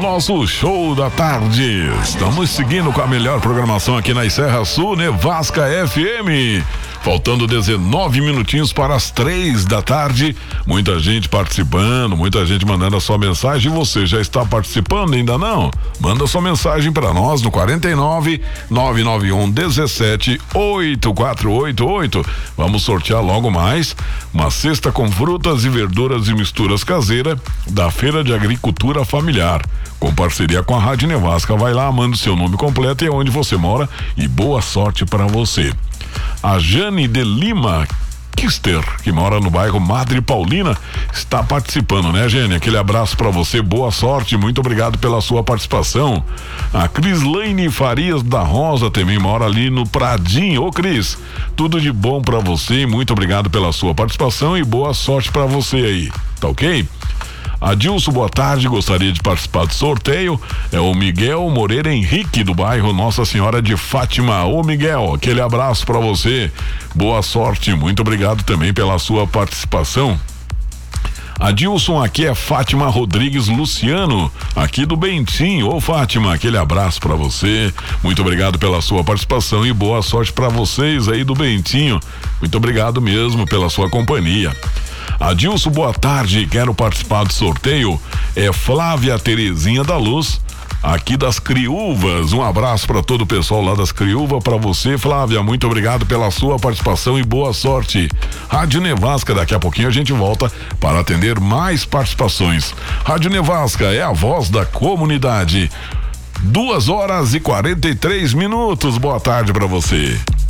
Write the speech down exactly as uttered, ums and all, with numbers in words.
nosso show da tarde. Estamos seguindo com a melhor programação aqui na Serra Sul, Nevasca F M. Faltando dezenove minutinhos para as três da tarde. Muita gente participando, muita gente mandando a sua mensagem. Você já está participando? Ainda não? Manda sua mensagem para nós no quarenta e nove, nove nove um, dezessete, oito quatro oito oito. Vamos sortear logo mais uma cesta com frutas e verduras e misturas caseira da Feira de Agricultura Familiar, com parceria com a Rádio Nevasca. Vai lá, manda o seu nome completo e onde você mora e boa sorte para você. A Jane de Lima Kister, que mora no bairro Madre Paulina, está participando, né, Jane? Aquele abraço para você, boa sorte, muito obrigado pela sua participação. A Crislaine Farias da Rosa também mora ali no Pradinho. Ô, Cris, tudo de bom para você, muito obrigado pela sua participação e boa sorte para você aí, tá ok? Adilson, boa tarde, gostaria de participar do sorteio. É o Miguel Moreira Henrique, do bairro Nossa Senhora de Fátima. Ô, Miguel, aquele abraço para você, boa sorte, muito obrigado também pela sua participação. Adilson, aqui é Fátima Rodrigues Luciano, aqui do Bentinho. Ô, Fátima, aquele abraço para você, muito obrigado pela sua participação e boa sorte para vocês aí do Bentinho. Muito obrigado mesmo pela sua companhia. Adilson, boa tarde, quero participar do sorteio. É Flávia Terezinha da Luz, aqui das Criúvas. Um abraço para todo o pessoal lá das Criúvas, para você, Flávia, muito obrigado pela sua participação e boa sorte. Rádio Nevasca, daqui a pouquinho a gente volta para atender mais participações. Rádio Nevasca é a voz da comunidade. Duas horas e quarenta e três minutos, boa tarde para você.